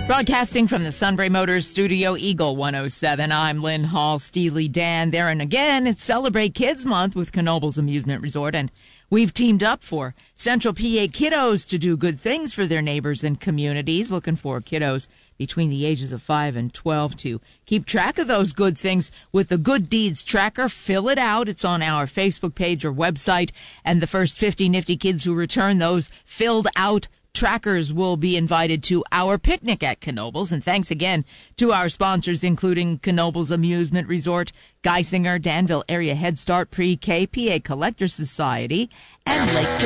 Broadcasting from the Sunbury Motors Studio, Eagle 107. I'm Lynn Hall, Steely Dan there. And again, it's Celebrate Kids Month with Knoebels Amusement Resort. And we've teamed up for Central PA kiddos to do good things for their neighbors and communities. Looking for kiddos between the ages of 5 and 12 to keep track of those good things with the Good Deeds Tracker. Fill it out. It's on our Facebook page or website. And the first 50 nifty kids who return those filled out trackers will be invited to our picnic at Knoebels. And thanks again to our sponsors, including Knoebels Amusement Resort, Geisinger, Danville Area Head Start Pre-K, PA Collector Society, and Lake